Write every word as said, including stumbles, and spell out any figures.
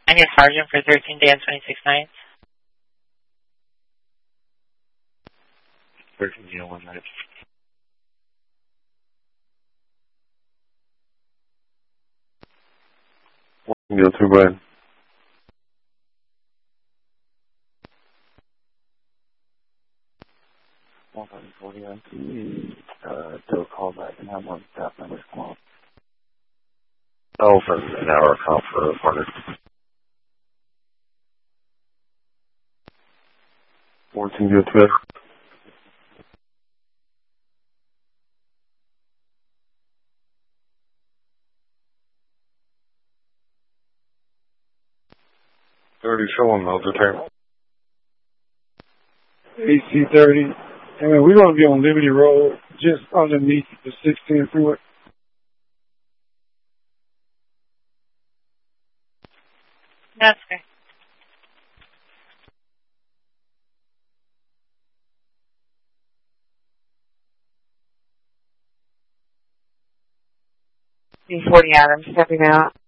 I need Sergeant for thirteen day and twenty-six nights. thirteen day and one night. Deal two, bud. one forty on T V. Uh, do a call back and have one staff members come on. Oh, for an hour call for a partner. fourteen deal two. thirty, someone knows the table. A C thirty. I mean, we're going to be on Liberty Road, just underneath the sixteen freeway. That's okay. B forty Adams stepping out.